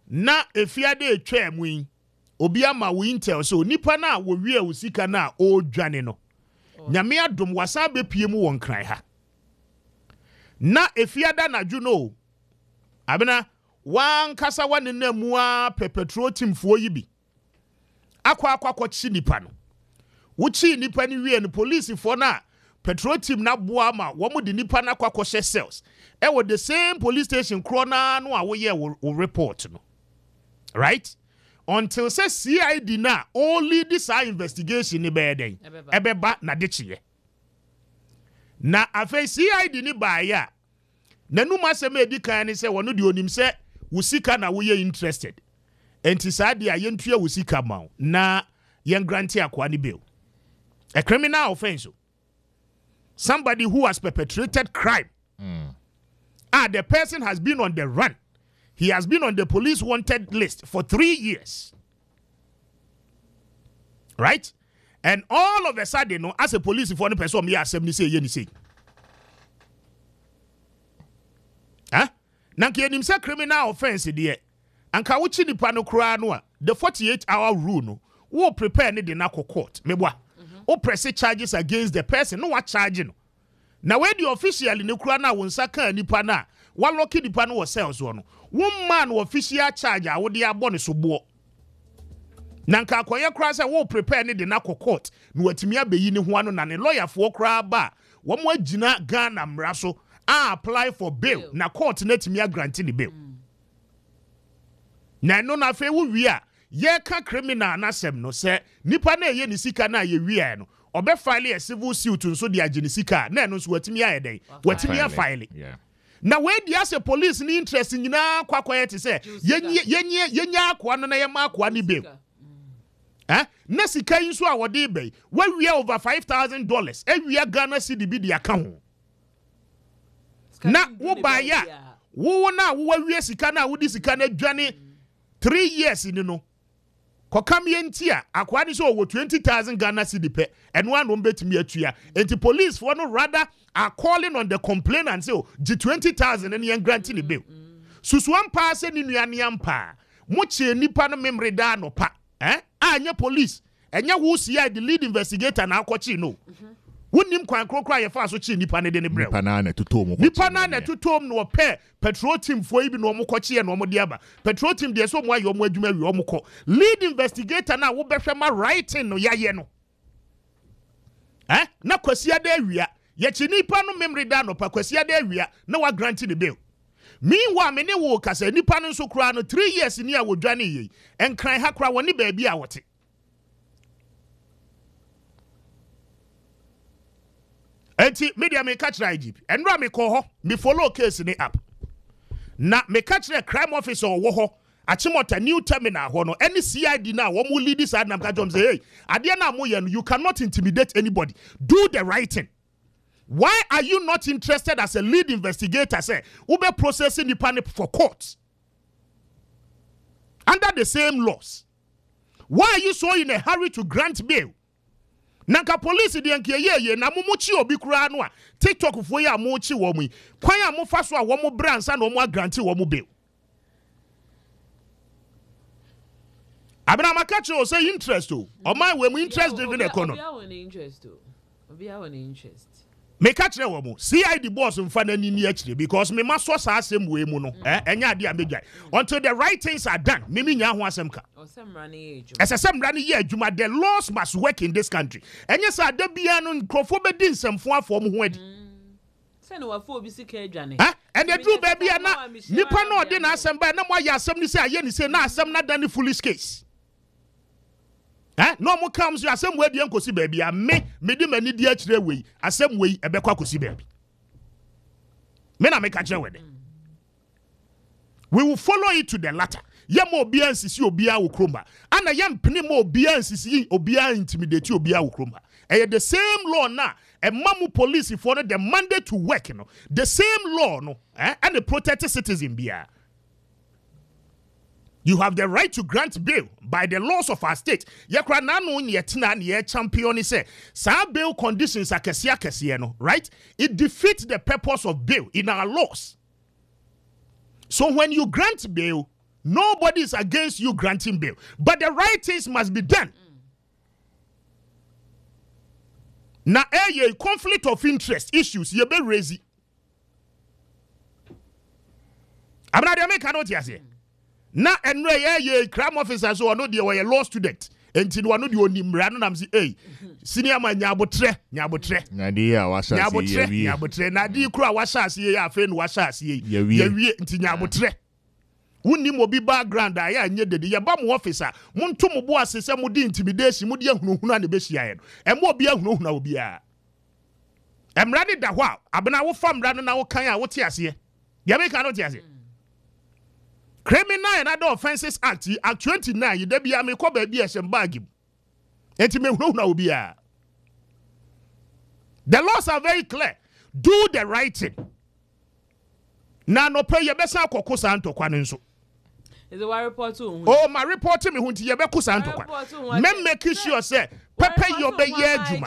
na efiade etwa mu yi obi ama we intel so nipa na wo wie usika na o dwane no nyame adom wasa bepie mu won kran ha na efiada na juno abena wan kasa wane na mu a petrol team fo yi bi akwa chi nipa no wuchi nipa ni wie no police fo na petrol team na boa ma wo mu de nipa na akwa she cells e wo the same police station krona no a wo ye wo report no right until say CID na only this investigation ni be den ebeba na de chiye na afa CID ni ba ya nanu masem edi kan ni say wono de onim say wusika na wo ye interested enti saade a yentua wusika ma na yen grant akwa ni bail a criminal offense somebody who has perpetrated crime the person has been on the run. He has been on the police wanted list for 3 years. Right? And all of a sudden, no, as a police, if one person me assembly say ye ni say. Huh? Nanke nim say criminal offense there. Anka wuchi nipa no kura no a the 48-hour rule no. Wo prepare ni de na court. Meboa. O press charges against the person. No what charge no. Na when the official ni kura na wonsa kan nipa na one lucky nipa no cells no. One man official charge a wo de abone so bo. Nanka akoye kura say wo prepare ni de na court. No watimi abeyi ni ho ano na ne lawyer for kura ba. Wo mo agina Ghana mra so apply for bail. Na court na timi grant ni bail. Na no na fe wo wi a ye ka criminal na sem no say nipa na ye ni sika na ye wi a no obe file a civil suit nso de agye ni sika na no so watimi ayeden watimi afile na we di as a police ni interest nyina kwakwaya te say yenya akwa no na ye ma akwa ni bail na sika nso a wode be we wi over $5,000 ewia Ghana cedi bi de aka ho na wo ba ya wo na wo wi sika na wo di sika na dwane 3 years ni no kokam yentia akwa ni so wo 20,000 Ghana cedi pe eno anu betimi atua enti police for no rather are calling on the complainant say g 20,000 and yen grant ni bail susuan pa se ni nuane ampa mo che nipa no memre da no pa anya police enya wo sia the lead investigator na akwachi no wonim kwan krokra ye fa so chi nipa ne de ne brew nipa na na tutom no pe petrol team fo ibi no mokwachi ye no mo de aba petrol team de so mo ayo mo adwuma wi o mokọ lead investigator na wo behwe ma writing no yaye no na kwasia da awia ye chi nipa no memre da no pa kwasia da awia na wa grant the bail meanwhile me ne wo kasa nipa no so kura no 3 years ni a wodwane ye enkran ha kura woni ba bia wote enti media me catch IGP enra me ko ho me follow case ni app na me catch the crime officer wo ho achimota new terminal ho no any CID na wo mu lead side na ka jom say hey ade na mo ye no you cannot intimidate anybody do the right thing. Why are you not interested as a lead investigator say ube processing the panic for court under the same laws? Why are you so in a hurry to grant bail? Nanka police di anke ye na momuchi obi kura no a TikTok fo ya mochi wo mu kwan a mo fa so a wo mo bransa na mo grant wo mo bail. Abena makachi o say interest o my we mu interest driven economy. Obi a won interest. Me catch them wo CID boss mfa na ni akire because me maso sa asem we mu no enya ade amedwai until the right things are done me nya ho asem ka semra ne ye adwuma the laws must work in this country enya sa da bia no nkrofo be di nsemfo afo mo ho adi se no wafo obi sika adwane and the true baby na nipa no de na asem ba na mo ya asem ni se aye ni se na asem na dane foolish case no more comes you asem we de enkosi baby a me di mani di akire we asem we ebekwa kosi baby me na me ka kire we de we will follow it to the latter ye mo obi ansisi obi a wo kromba ana ye mpene mo obi ansisi obi a intimidate obi a wo kromba the same law na mamu police for the mandate to work no the same law no and the protect citizen bia. You have the right to grant bail by the laws of our state. Yekra nanu yetina ni champion say sa bail conditions are kesia no, right? It defeats the purpose of bail in our laws. So when you grant bail, Nobody is against you granting bail. But the right things must be done. Now, a conflict of interest issues, you be raising. I'm not the cannot say. Now, and a crime officer, so I know they were a law student. Until one of the only Mran, say, senior man, Yabotre. Nadia was Yabotre, Nadia Kra was a friend was a Yabotre. Wouldn't mo be background, I needed the Yabam officer. Montomo boas is some intimidation, Mudia Huna the Beshian, and more be a no be a. I'm running that wow. Abana farm running our Kaya, what you see? Yamaka cannot say. Criminal and other offences act, Act 29, you debi a me ko baby as and bag him. Etime no be a. The laws are very clear. Do the right thing. Now no pay your best kokosa anto kwaninso. Is it what report to? Oh, my report to me hunti ye be kusa anto kwa. Men make sure say Pepe your be ye juma.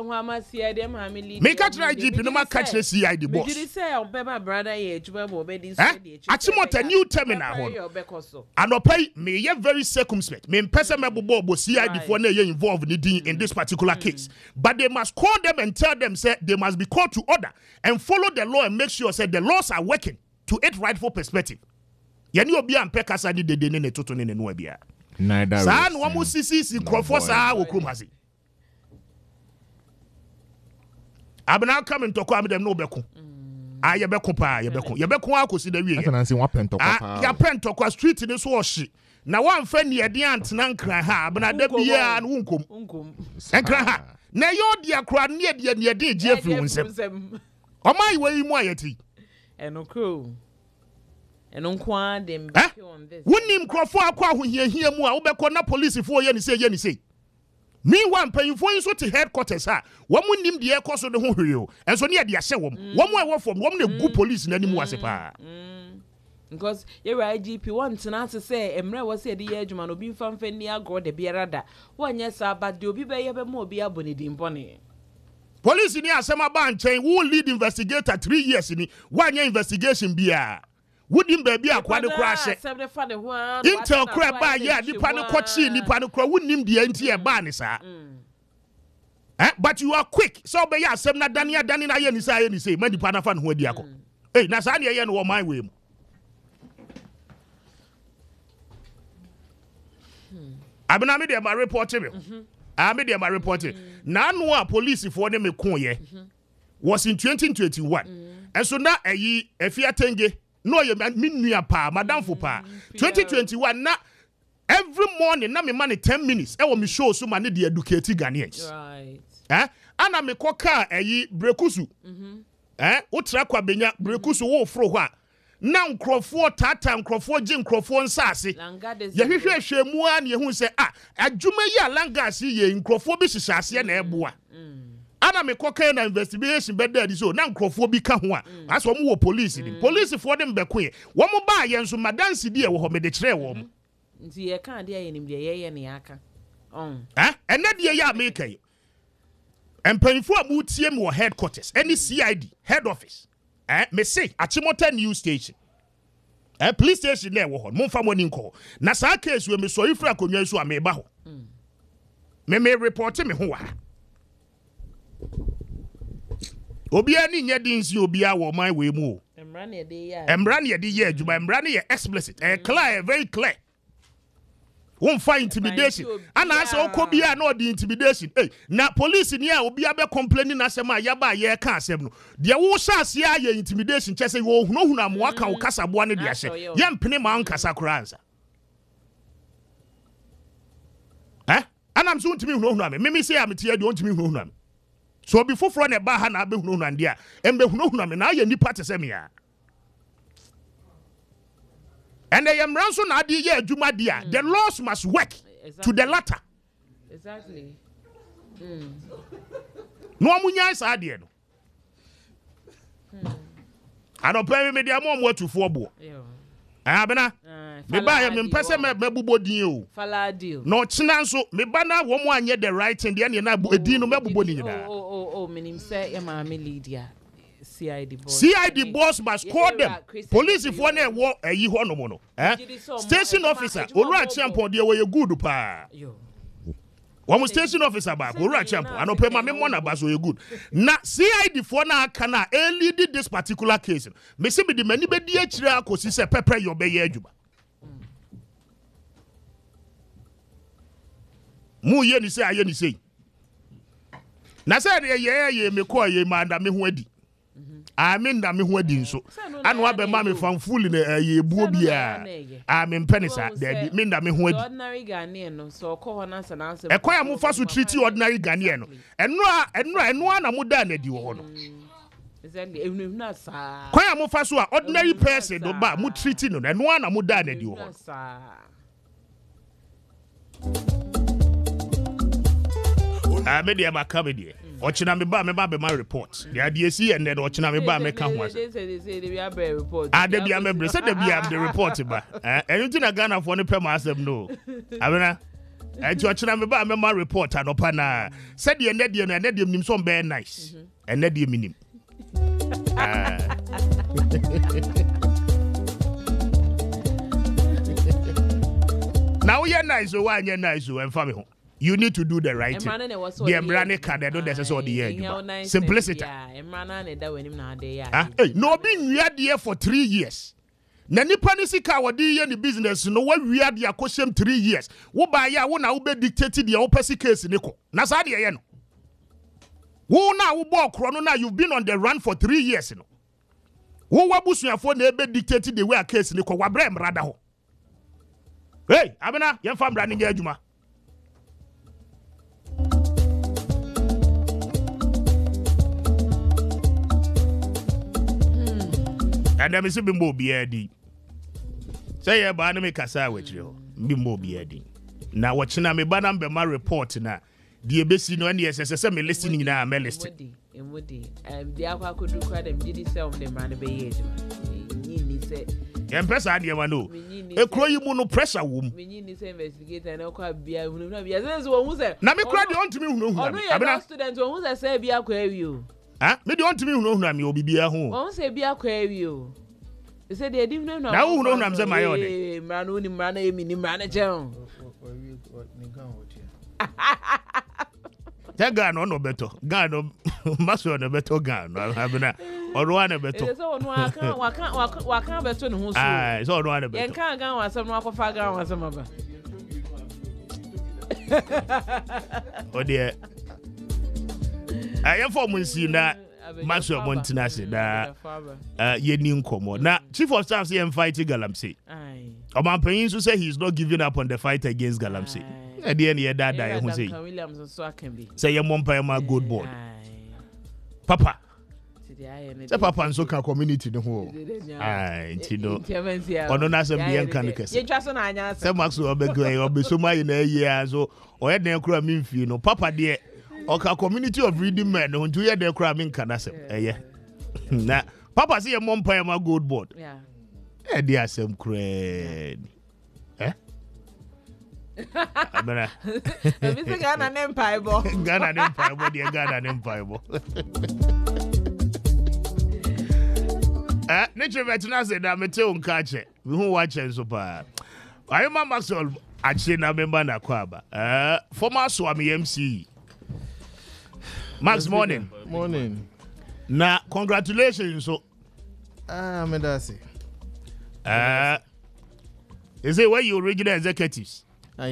Me catch right GP no ma catch the CID boss. Did say on Pepper brother ye juma bo be this. Achimota new terminal ho. And pay me ye very circumspect. Me pesa me bo CID for na ye involved in this particular case. But they must call them and tell them say they must be called to order and follow the law and make sure say the laws are working to its rightful perspective. Yani obi ampe kasa di dede ne toto ne no bia. Neither. Sa no amu sisi krofo sa wo krom hase. Abna come to am dem no beko. Ah ye beko pa ye beko akosi da wie. Asa say wa pentoko pa. Ya pentoko street ni so ohye. Na wan fa ne de antena nkran ha abna da bia no wunkom. Nkran ha. Na yo de akra ne de je afiri wunsem. Omai we mu ayeti. Enokro. And on quan them on this. Wouldn't Crawford who here mu a wobekọ na police for ye ni say. Meanwhile, paying for you to headquarters ha. One mun nim the air course of the whole hero. And so near the asewom. One more from one the good police in any more sepa. Because you're right, GP one to say, Emre was said the edge man will be from Fenia go the Bierada. One yes, sir, but you'll be very more be a bonnet in bonnet. Police in here, Sama Banchain, who lead investigator 3 years in 1 year investigation be a. Wouldn't baby a quad crash. Intel crab by ya, the pano cochi, the pano crow wouldn't the entire banisa. But you are quick, so by ya, some not Dania Danina Yenisa, say, many panafan who diaco. Hey, Nasania Yen or my way. I've been a my reporting. I made my reporting. Now, police for them a coin was in 2021. And so now a Fiat Tenge. No, you mean me a pa, Madame Fupa. 2021, na every morning, na me money 10 minutes. I want me show so many the educated Ghanaians. Right. Ana me koka brekusu. Utra kwa benya brekusu wo fro hwa. Na nkrofo tata nkrofo jin nkrofo nsase. Ye hwehwe hwemu a ne hu se adwuma yi alangasi ye nkrofo bi hyehyase na eboa. Ana me koka na investigation beda di so na nkrofo bi ka ho a aso mo wo police ni police for dem bekoe wo mo ba ye nso madansi di e wo ho me de kire wo mo nti ye kan de ye nim de ye ne aka ena de ye America yi empanfo a mu tie me wo headquarters any CID head office me say Achimota news station police station na wo ho mo fa mo ni nko na sa case we me so ifra konwa so a me ba ho me report me ho wa Obia ni nya dinsi obia wo man we mu. Emra ne de ye adwuma emra ne ye explicit. Clear, very clear. Won find intimidation. Ana ase okobia na odi intimidation. Na police ni a obia be complaining na asem a ya ba ye ka asem no. De wo hyase a ye intimidation chese wo hunohuna mo aka wo kasabo ne de ahye. Ye mpene ma nkasa kranza. Ana mso ntimi hunohuna me. Me say am tie de ontimi hunohuna me. So before from a baha na be hunu na ndia embe hunu me na ye nipa te sem ya and the yamranso na ade ye adwuma dia the laws must work to the latter exactly no amunya sa ade no anope me dia mo atufo bo abena me ba ya me mpese me bubo din o fala deal no china nso me ba na wo mo anye the right thing dia na edin no me bubo ni nyina oh menim say e ma me Lydia CID boss must call them. Police if one war a ye honomono. Station officer, Ora Champo, dear way good pa. One station officer back, Ora Champo, I don't pay my mona bas way good. Na CID for na cana lead this particular case. Missy be the many bedi HRA cause he said pepper your bay juba. Mu ye ni say. Na say ye me call ye man that me wedi. I mean that me wedi so. Anu abe ma me fan full in ye buo bia. I mean penisa there mean that me wedi. Ordinary Ghanaian no so call na answer. E kwa mu fa so treat ordinary Ghanaian no. Enu na mu da na di wo no. Exactly. Even na sa. Kwa mu fa so a ordinary person no ba mu treat no. Enu na mu da na di wo. Media ma comedy. Ochina me ba be my report. The IDC and then ochina me ba me ka ho ase. They say they be a report. They be am say they be am the report ba. Anything na Ghana for no pay my asem no. Abena. Ochina me ba me my report anopa na. Say the na de nim so be nice. And na de minim. Now you nice o why you nice o en family ho. You need to do the right thing. The Emrane card, I don't necessarily the simplicity. No being we are there for 3 years. Nani panisika wadi ye ni business no we are there for 3 years. Wo ba ya wo na wo be dictate the opposite case niko. Na sa de ye no. Wo na wo bo kro no na you've been on the run for 3 years no. Wo wabusuafo na be dictate the way case niko wa bra emrada ho. Hey, abena ye fam bra ni ge adwuma. And I say bimbo biadi. Say ya ba na me kasa wetrio. Bimbo biadi. Na watchina me ba na be ma report na. Die besi no ne yesese me listening na me listing. Emodi. The akwa kodu kwa dem didi sell dem man be ye ejuma. Ni say. Em pesa ade ma no. E kro yi mu no pressure wom. Me ni say investigator na kwa bia hunu na bia say wo hu say. Na me kra de ontimi hunu hunu. Abena student wo hu say bia kwa awi o. Me de ontimi hunu hunu me obi bia ho. Wo say bia kwa awi o. They say they didn't know. Na wo hunu hunu am say my own. Manu ni manu emi ni manu jen. Ga no better. Ga no maso no better ga no abena. Orwa na better. They say onu waka better no hu so. Ah, so orwa na better. Yen kan ga wasam no akofa ga wasam aba. O de I for munsi na maso montina se da yeni nkomo. Na chief of staff say em fight Galamsey. Aye. Omampanyin so say he's not giving up on the fight against Galamsey. At the end of that, I who say, say your mom pay my good board. Papa. Say Papa and so can community the whole. Aye, Tino. Or no, Nasa Biancanicus. Say Max will be going or be so much in a year so or at the crime in you know, Papa dear. Or community of reading men who do their crime in Canasa. Yeah. Now, Papa say your mom pay my good board. Yeah. Eh, dear, some cred. Eh? Mr. Ghana Empire. Ghana Empire, dear Ghana Empire. Nature veterans said, I'm a tone catcher. Who watches so far? I am a muscle. Actually, I remember Nakwaba. Former Swami MC. Max, morning. Morning. Now, congratulations. So, Medasi. Is it where you original executives?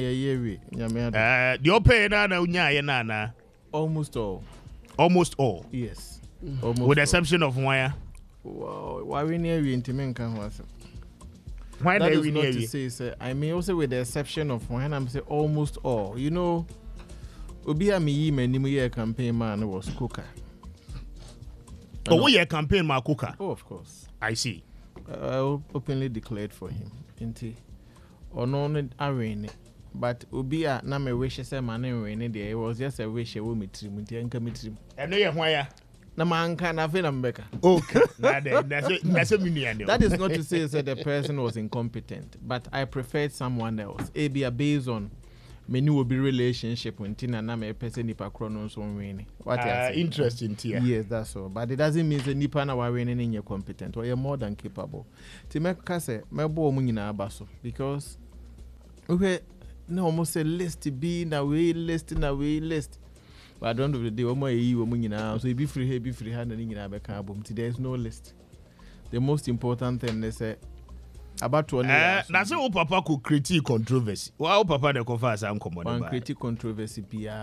The open na almost all. Almost all. Yes. Almost with the exception of wire. Wow, why we near we intimenkan was. Why that is we not near to say, sir. I mean also with the exception of when I'm say almost all. You know, Obi Ami me New Year campaign man was Coca. Oh, we campaign ma Coca. Oh, of course. I see. I openly declared for him. Inti. Or no arena. But Ubia na me wish say man in there. It was just a wish we meet him. And no why. Na man can have him Becca. Okay. That's a minion. That is not to say that the person was incompetent, but I preferred someone else. Based on many will be relationship when Tina Name person nipa chronos on winning. What interesting here. Yes, that's all. But it doesn't mean the nipa na winning in your competent or you're more than capable. To make kase mebo munina abaso because we no almost a list to be na way list. But at the end of the day, so be free hand and in there's no list. The most important thing is about to that's how Papa could critique controversy. Wow, Papa the confess I'm common. One critique controversy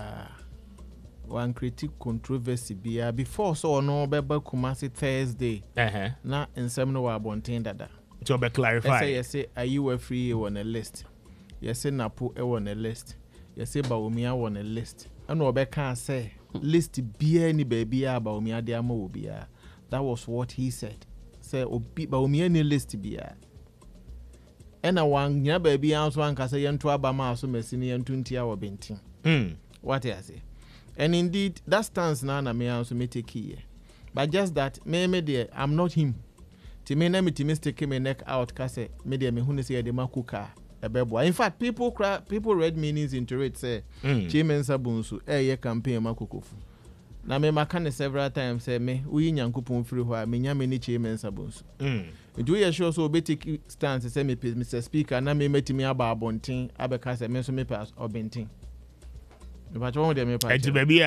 be before so no beba Kumasi Thursday. Na in some no abontain dada. To be clarify. Yes, say are you a free on a list? Yes, say Napo on a list. Yes, say Baumia on a list. And Obeka say list be any baby Baumia de Amo be. That was what he said. Say Baumia any list be. And a one ya baby house one can say to Abama so messini and 20 hour benting. What I say. And indeed that stands now na me also me take here. But just that me dear I'm not him. To me na me to mistake me neck out kase me dear me hu say de makuka ebebo. In fact people read meanings into it say Chimensa Bunsu ye campaign makukofu. Na me makane several times say me we nyankopon free ho a me nya me ni Chimensa Bunsu. Do you sure so be take stance say me Mr. Speaker na me metimi aba abonten abeka say me so me pass obenten. But one dem me pass. Enti baby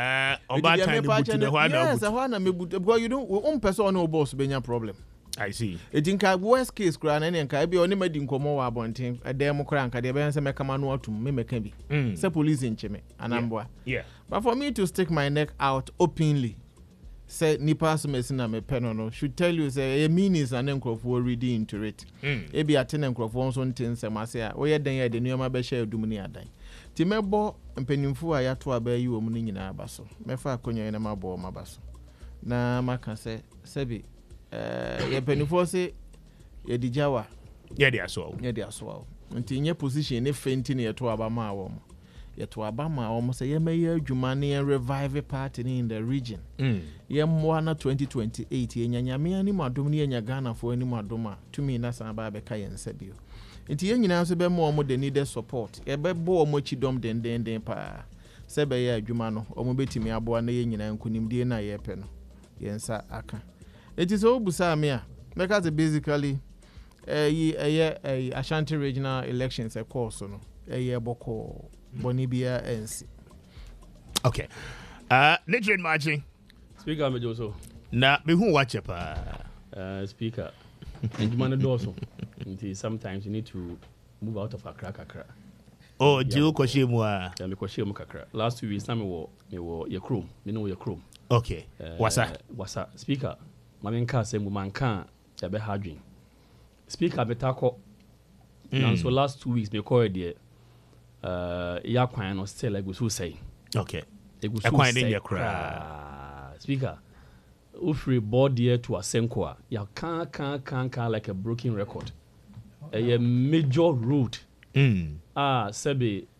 oba time the boot the one yes I want me boot because you don't one person no boss benya problem. I see. It in ka worst case kra na nka bi oni madi nkomo wa abonten edem kra nka de be say me kama no atum me meka bi. Say police ncheme anamboa. Yeah. But for me to stick my neck out openly say nipa so mesina me peno no should tell you say e meanings and enkrofo reading into it. E bi atene enkrofo so ntin sem ase a wo ye den ye de nuoma be share adum ni adan. Ti mebo mpanimfu a yato abayi wo mu ni nyina abaso. Mefa akonyo na mabo mabaso. Na maka say sebi ye mpanimfu say ye dijawa. Ye dia so. Nti nye position ne fenti ne yato abama wo mo. Yeto abama almost say ye adwuma ne revive party in the region. Ye mo na 2028 ye nyanyame ani madom ne nya Ghana fo ani madom a tumi na san ba be ka ye nsabio. Nti ye nyina so be mo mo de need support. Ye be bo mo chidom den pa. Se be ye adwuma no omo betimi aboa na ye nyina nkunimdie na ye pe no. Ye nsa aka. It is obusa me a because basically Ashanti regional elections a course no. Boko Bonibia NC. Okay. Nigeria marching. Speaker me Joso. Na me who watch pa. Speaker. Njumane doso. Sometimes you need to move out of Accra. Oh, Jiu Koshemu. Yeah, me Koshemu kakra. Last 2 weeks na me wo your chrome. Me know your chrome. Okay. Wasa. Speaker. Mame nka se mu manka ya be hadwin. Speaker betako. And so last 2 weeks me call there. Ya kwan no still like we so say. Okay. Kwan dey your Speaker. Ufri board here to Asenko. Ya can like a broken record. A major road. Sebi